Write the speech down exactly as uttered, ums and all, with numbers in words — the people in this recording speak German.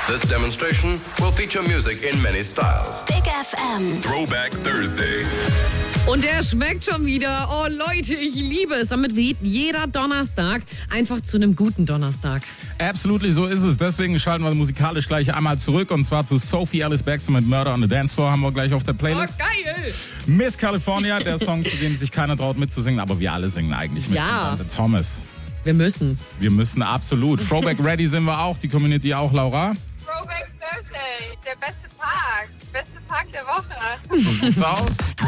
This demonstration will feature music in many styles. Big F M. Throwback Thursday. Und der schmeckt schon wieder. Oh Leute, ich liebe es. Damit wird jeder Donnerstag einfach zu einem guten Donnerstag. Absolutely, so ist es. Deswegen schalten wir musikalisch gleich einmal zurück. Und zwar zu Sophie Ellis Bextor mit Murder on the Dance Floor haben wir gleich auf der Playlist. Oh, geil. Miss California, der Song, zu dem sich keiner traut mitzusingen. Aber wir alle singen eigentlich mit. Ja. Und Thomas. Wir müssen. Wir müssen absolut. Throwback Ready sind wir auch. Die Community auch, Laura. Throwback Thursday, der beste Tag. Beste Tag der Woche. So sieht's aus.